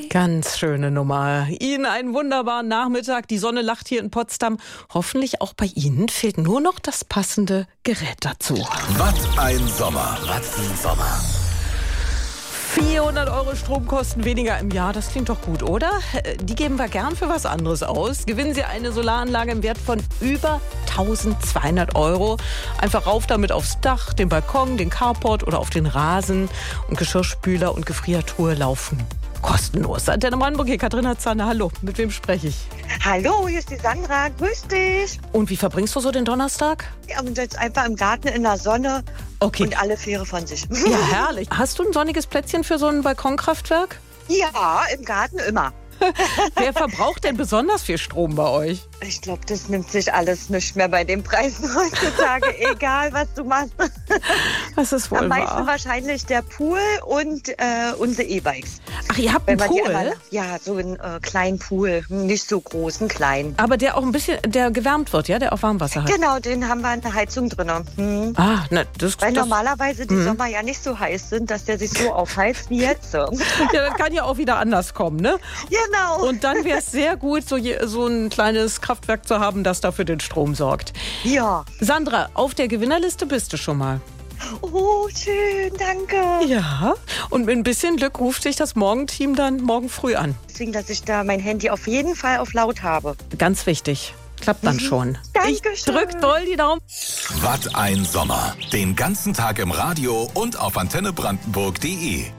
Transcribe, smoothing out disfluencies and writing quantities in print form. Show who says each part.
Speaker 1: Ganz schöne Nummer. Ihnen einen wunderbaren Nachmittag. Die Sonne lacht hier in Potsdam. Hoffentlich auch bei Ihnen. Fehlt nur noch das passende Gerät dazu.
Speaker 2: Was ein Sommer. Was ein Sommer.
Speaker 1: 400 € Stromkosten weniger im Jahr, das klingt doch gut, oder? Die geben wir gern für was anderes aus. Gewinnen Sie eine Solaranlage im Wert von über 1200 €. Einfach rauf damit aufs Dach, den Balkon, den Carport oder auf den Rasen. Und Geschirrspüler und Gefriertruhe laufen kostenlos. Antenne Brandenburg, hier Katharina Zander. Hallo, mit wem spreche ich?
Speaker 3: Hallo, hier ist die Sandra. Grüß dich.
Speaker 1: Und wie verbringst du so den Donnerstag?
Speaker 3: Ja, und jetzt einfach im Garten in der Sonne und alle Fähre von sich.
Speaker 1: Ja, herrlich. Hast du ein sonniges Plätzchen für so ein Balkonkraftwerk?
Speaker 3: Ja, im Garten immer.
Speaker 1: Wer verbraucht denn besonders viel Strom bei euch?
Speaker 3: Ich glaube, das nimmt sich alles nicht mehr bei den Preisen heutzutage, egal was du machst.
Speaker 1: Das ist wohl
Speaker 3: Am meisten
Speaker 1: wahr.
Speaker 3: wahrscheinlich der Pool und unsere E-Bikes.
Speaker 1: Ach, ihr habt einen Pool?
Speaker 3: Ja, so einen kleinen Pool, nicht so groß, einen kleinen.
Speaker 1: Aber der auch ein bisschen, der gewärmt wird, ja, der auch Warmwasser hat.
Speaker 3: Genau, den haben wir in der Heizung drin.
Speaker 1: Ah, na, das
Speaker 3: Weil normalerweise die Sommer ja nicht so heiß sind, dass der sich so aufheizt wie jetzt.
Speaker 1: Ja, das kann ja auch wieder anders kommen, ne?
Speaker 3: Genau.
Speaker 1: Und dann wäre es sehr gut, so ein kleines Kraftwerk zu haben, das dafür den Strom sorgt.
Speaker 3: Ja.
Speaker 1: Sandra, auf der Gewinnerliste bist du schon mal.
Speaker 3: Oh, schön, danke.
Speaker 1: Ja, und mit ein bisschen Glück ruft sich das Morgenteam dann morgen früh an.
Speaker 3: Deswegen, dass ich da mein Handy auf jeden Fall auf laut habe.
Speaker 1: Ganz wichtig. Klappt dann schon.
Speaker 3: Dankeschön.
Speaker 1: Ich drück doll die Daumen.
Speaker 2: Was ein Sommer. Den ganzen Tag im Radio und auf antennebrandenburg.de.